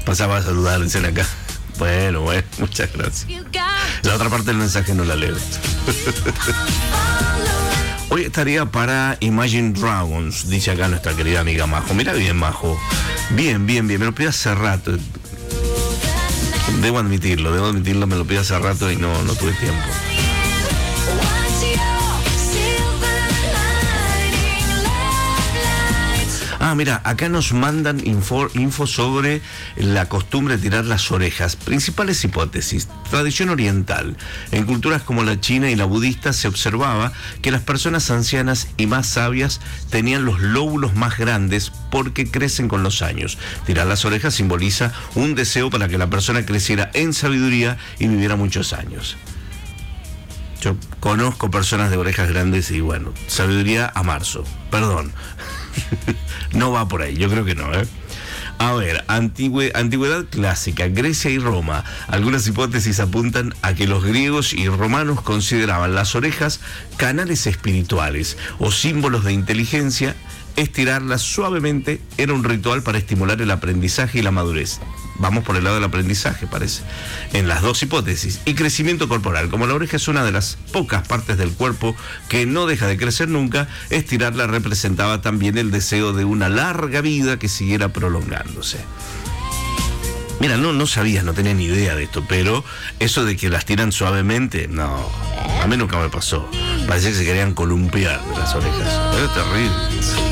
Pasaba a saludar, dicen acá. Bueno, muchas gracias. La otra parte del mensaje no la leo. Hoy estaría para Imagine Dragons, dice acá nuestra querida amiga Majo. Mira bien, Majo. Bien. Me lo pido hace rato. Debo admitirlo, me lo pido hace rato y no tuve tiempo. Mira, acá nos mandan info sobre la costumbre de tirar las orejas. Principales hipótesis. Tradición oriental. En culturas como la china y la budista se observaba que las personas ancianas y más sabias tenían los lóbulos más grandes porque crecen con los años. Tirar las orejas simboliza un deseo para que la persona creciera en sabiduría y viviera muchos años. Yo conozco personas de orejas grandes y bueno, sabiduría a marzo. Perdón. No va por ahí, yo creo que no, ¿eh? A ver, antigüedad clásica, Grecia y Roma. Algunas hipótesis apuntan a que los griegos y romanos consideraban las orejas canales espirituales o símbolos de inteligencia. Estirarlas suavemente era un ritual para estimular el aprendizaje y la madurez. Vamos por el lado del aprendizaje, parece. En las dos hipótesis. Y crecimiento corporal. Como la oreja es una de las pocas partes del cuerpo que no deja de crecer nunca, estirarla representaba también el deseo de una larga vida que siguiera prolongándose. Mira, no sabía, no tenía ni idea de esto, pero eso de que las tiran suavemente, no, a mí nunca me pasó. Parecía que se querían columpiar de las orejas. Es terrible.